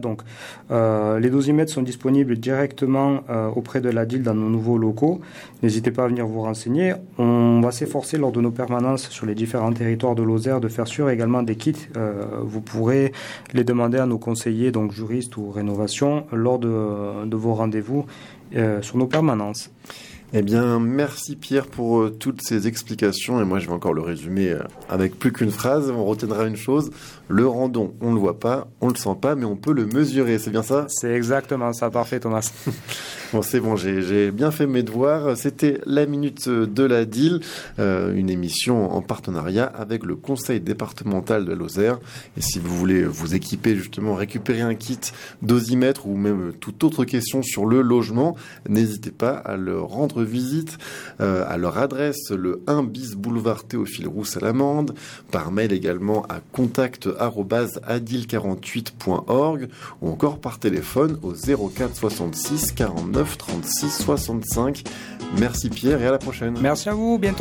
Donc, les dosimètres sont disponibles directement auprès de l'ADIL dans nos nouveaux locaux. N'hésitez pas à venir vous renseigner. On va s'efforcer lors de nos permanences sur les différents territoires de Lozère de faire sûr également des kits. Vous pourrez les demander à nos conseillers, donc juristes ou rénovation, lors de vos rendez-vous sur nos permanences. Eh bien, merci Pierre pour toutes ces explications. Et moi, je vais encore le résumer avec plus qu'une phrase. On retiendra une chose. Le randon, on ne le voit pas, on ne le sent pas, mais on peut le mesurer. C'est bien ça ? C'est exactement ça. Parfait, Thomas. Bon, c'est bon, j'ai bien fait mes devoirs. C'était la Minute de la DIL, une émission en partenariat avec le Conseil départemental de Lozère. Et si vous voulez vous équiper, justement, récupérer un kit dosimètre ou même toute autre question sur le logement, n'hésitez pas à leur rendre visite à leur adresse, le 1 bis boulevard Théophile Roux-Salamande, par mail également à contact@adil48.org ou encore par téléphone au 04 66 49 36 65. Merci Pierre et à la prochaine. Merci à vous, bientôt.